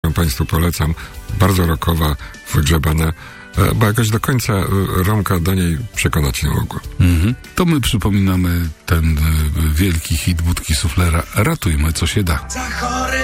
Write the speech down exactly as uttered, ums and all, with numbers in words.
którą Państwu polecam, bardzo rockowa, wygrzebana, bo jakoś do końca Romka do niej przekonać nie mogło. Mhm. To my przypominamy ten wielki hit Budki Suflera. Ratujmy, co się da.